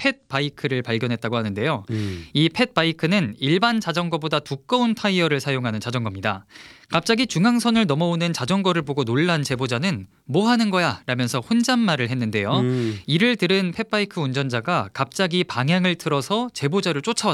펫바이크를 발견했다고 하는데요. 이 펫바이크는 일반 자전거보다 두꺼운 타이어를 사용하는 자전거입니다. 갑자기 중앙선을 넘어오는 자전거를 보고 놀란 제보자는 뭐 하는 거야? 라면서 혼잣말을 했는데요. 이를 들은 펫바이크 운전자가 갑자기 방향을 틀어서 제보자를 쫓아왔습니다.